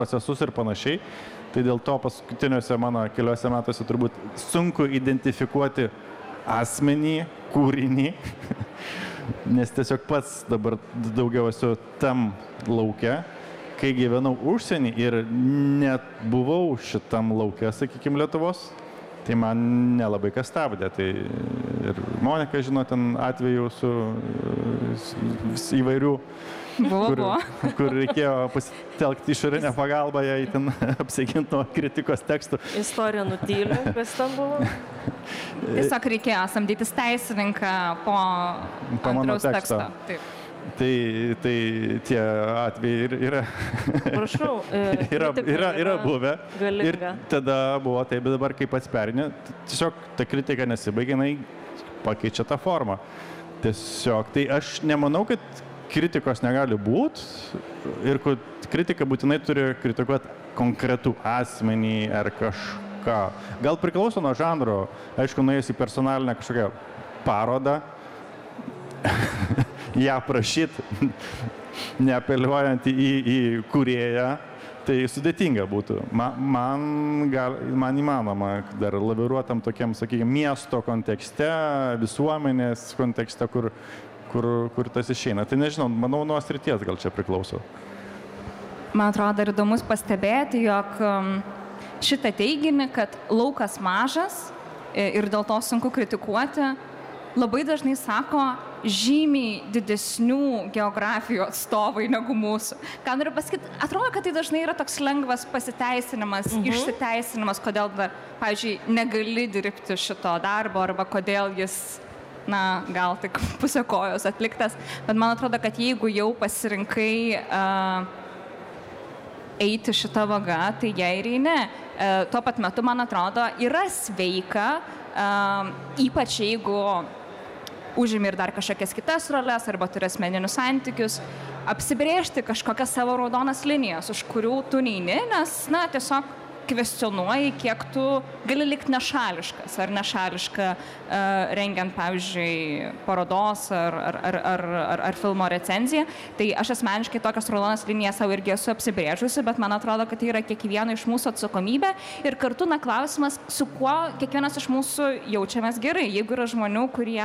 procesus ir panašiai. Tai dėl to paskutiniuose mano keliuose metuose turbūt sunku identifikuoti asmenį, kūrinį, nes tiesiog pats dabar daugiau esu tam lauke, kai gyvenau užsienį ir net buvau šitam lauke, sakykime, Lietuvos, tai man nelabai kas stabdė. Tai ir Monika žino ten atvejų su įvairių, kur reikėjo pasitelkti išorinę pagalbą, jai ten apsiginti nuo kritikos tekstų. Istorija nutylė, kas ten buvo? Tiesiog reikėjo samdytis teisininką po antraus teksto. Taip. Tai tie atvejai yra, Prašau, yra buvę. Galinga. Ir tada buvo taip, bet dabar kaip pats perinė, tiesiog ta kritika nesibaigia, jinai pakeičia tą formą. Tiesiog, tai aš nemanau, kad kritikos negali būti ir kad kritika būtinai turi kritikuoti konkretų asmenį ar kažką. Gal priklauso nuo žanro, aišku, nuėjus į personalinę kažkokią parodą, ją prašyti, neapeliuojant į kūrėją, tai sudėtinga būtų. Man įmanoma dar laviruotam tokiam, sakykime, miesto kontekste, visuomenės kontekste, kur tas išeina. Tai nežinau, manau, nuo srities gal čia priklauso. Man atrodo, dar įdomus pastebėti, jog šitą teiginį, kad laukas mažas ir dėl to sunku kritikuoti, labai dažnai sako žymiai didesnių geografijų atstovai negu mūsų. Ką noriu pasakyti, atrodo, kad tai dažnai yra toks lengvas pasiteisinimas, išsiteisinimas, kodėl, pavyzdžiui, negali dirbti šito darbo arba kodėl jis, gal tik pusę kojos atliktas. Bet man atrodo, kad jeigu jau pasirinkai eiti šitą vagą, tai jei ir ne. Tuo pat metu, man atrodo, yra sveika, ypač jeigu užimi ir dar kažkokias kitas roles arba turi asmeninius santykius, apsibrėžti kažkokias savo raudonas linijas, už kurių tu neini, nes, tiesiog kvestionuoji, kiek tu gali likti nešališkas ar nešališka rengiant, pavyzdžiui, parodos ar filmo recenziją. Tai aš asmeniškai tokias raudonas linijas savo irgi esu apsibrėžusi, bet man atrodo, kad tai yra kiekvieno iš mūsų atsakomybė ir kartu, klausimas, su kuo kiekvienas iš mūsų jaučiamės gerai. Jeigu yra žmonių, kurie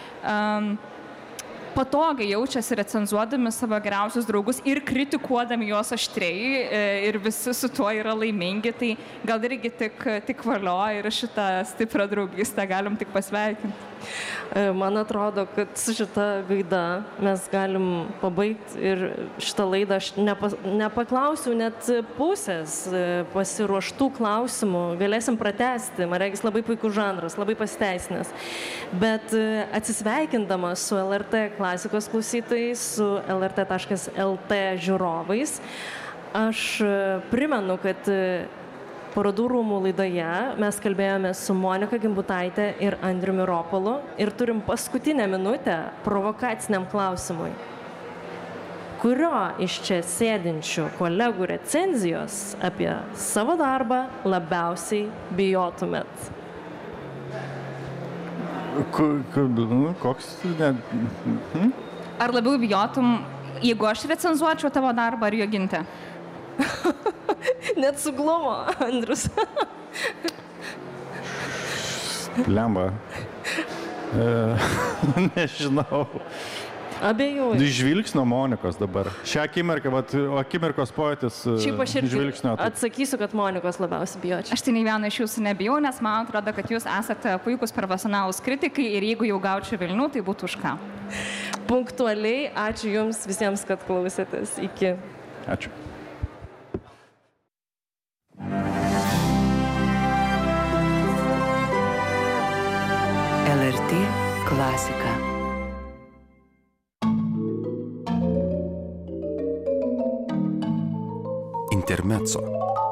patogiai jaučiasi recenzuodami savo geriausius draugus ir kritikuodami juos aštriai ir visi su tuo yra laimingi, tai gal irgi tik valio ir šitą stiprią draugystę galim tik pasveikinti. Man atrodo, kad su šita gaida mes galim pabaigti ir šitą laidą aš nepaklausiu net pusės pasiruoštų klausimų. Galėsim pratęsti, man regis labai puikus žanras, labai pasiteisinęs. Bet atsisveikindama su LRT klasikos klausytojais, su lrt.lt žiūrovais, aš primenu, kad Parodų rūmų laidoje mes kalbėjome su Monika Gimbutaite ir Andriumi Ropolu ir turim paskutinę minutę provokaciniam klausimui. Kurio iš čia sėdinčių kolegų recenzijos apie savo darbą labiausiai bijotumėt? Koks? Ar labiau bijotum, jeigu aš recenzuočiau tavo darbą, ar Jogintė? Net suglumo, Andrius. Lemba. Nežinau. Abejoju. Žvilgsnio Monikos dabar. Šią akimirką, akimirkos pojūtis žvilgsnio. Atsakysiu, kad Monikos labiausiai bijočiau. Aš tai nei vieno iš jūsų nebijau, nes man atrodo, kad jūs esate puikus profesionalūs kritikai ir jeigu jau gaučiau velnių, tai būtų už ką. Punktualiai, ačiū Jums visiems, kad klausėtės. Iki. Ačiū. LRT klasika. Intermezzo.